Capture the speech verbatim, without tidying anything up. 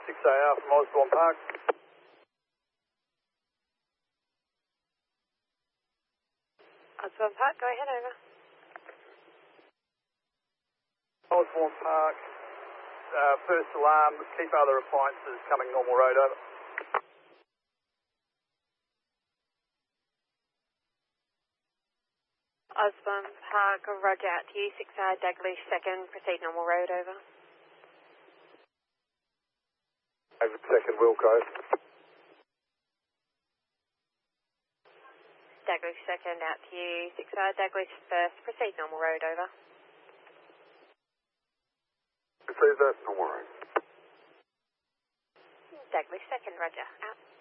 six A R from Osborne Park. Osborne Park, go ahead, over. Osborne Park, uh, first alarm, keep other appliances coming normal road, over. Osborne Park, roger out to you, six R Daglish second, proceed normal road, over. Over second, Wilco. Daglish second out to you, six R Daglish first, proceed normal road, over. Proceed that normal road. Daglish second, roger, out.